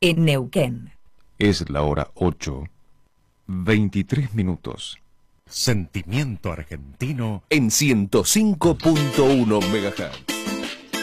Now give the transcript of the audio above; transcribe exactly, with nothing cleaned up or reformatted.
en Neuquén. Es la hora ocho, veintitrés minutos. Sentimiento argentino en ciento cinco punto uno megahertz.